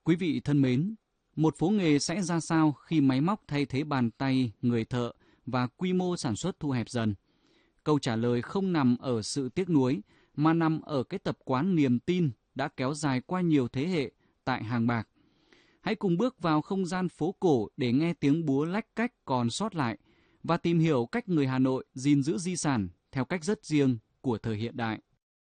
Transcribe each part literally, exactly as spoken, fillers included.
Quý vị thân mến, một phố nghề sẽ ra sao khi máy móc thay thế bàn tay người thợ và quy mô sản xuất thu hẹp dần? Câu trả lời không nằm ở sự tiếc nuối, mà nằm ở cái tập quán niềm tin đã kéo dài qua nhiều thế hệ tại Hàng Bạc. Hãy cùng bước vào không gian phố cổ để nghe tiếng búa lách cách còn sót lại và tìm hiểu cách người Hà Nội gìn giữ di sản theo cách rất riêng của thời hiện đại.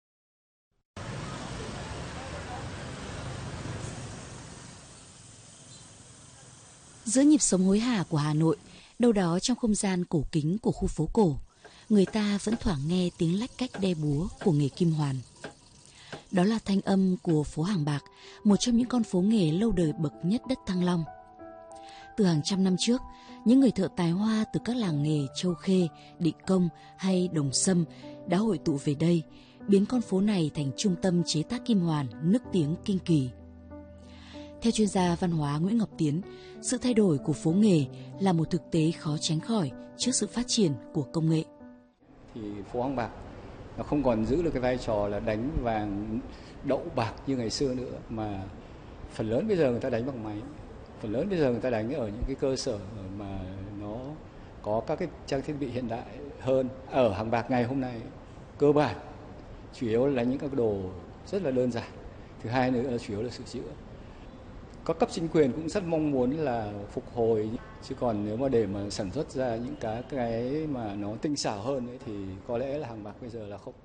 Giữa nhịp sống hối hả của Hà Nội, đâu đó trong không gian cổ kính của khu phố cổ, người ta vẫn thoảng nghe tiếng lách cách đe búa của nghề kim hoàn. Đó là thanh âm của phố Hàng Bạc, một trong những con phố nghề lâu đời bậc nhất đất Thăng Long. Từ hàng trăm năm trước, những người thợ tài hoa từ các làng nghề Châu Khê, Định Công hay Đồng Sâm đã hội tụ về đây, biến con phố này thành trung tâm chế tác kim hoàn nức tiếng kinh kỳ. Theo chuyên gia văn hóa Nguyễn Ngọc Tiến, sự thay đổi của phố nghề là một thực tế khó tránh khỏi trước sự phát triển của công nghệ. Thì phố Hàng Bạc nó không còn giữ được cái vai trò là đánh vàng đậu bạc như ngày xưa nữa, mà phần lớn bây giờ người ta đánh bằng máy, phần lớn bây giờ người ta đánh ở những cái cơ sở mà nó có các cái trang thiết bị hiện đại hơn. Ở Hàng Bạc ngày hôm nay cơ bản chủ yếu là đánh những các đồ rất là đơn giản. Thứ hai nữa là chủ yếu là sửa chữa. Các cấp chính quyền cũng rất mong muốn là phục hồi, chứ còn nếu mà để mà sản xuất ra những cái cái mà nó tinh xảo hơn ấy, thì có lẽ là Hàng Bạc bây giờ là không.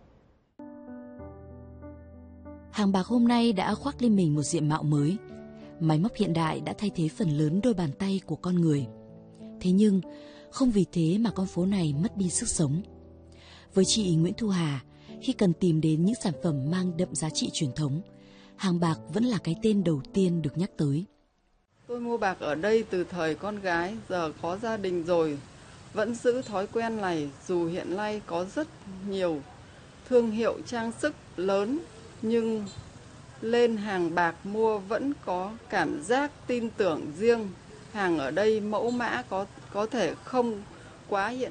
Hàng Bạc hôm nay đã khoác lên mình một diện mạo mới. Máy móc hiện đại đã thay thế phần lớn đôi bàn tay của con người. Thế nhưng, không vì thế mà con phố này mất đi sức sống. Với chị Nguyễn Thu Hà, khi cần tìm đến những sản phẩm mang đậm giá trị truyền thống, Hàng Bạc vẫn là cái tên đầu tiên được nhắc tới. Tôi mua bạc ở đây từ thời con gái, giờ có gia đình rồi, vẫn giữ thói quen này dù hiện nay có rất nhiều thương hiệu trang sức lớn, nhưng lên Hàng Bạc mua vẫn có cảm giác tin tưởng riêng. Hàng ở đây mẫu mã có có thể không quá hiện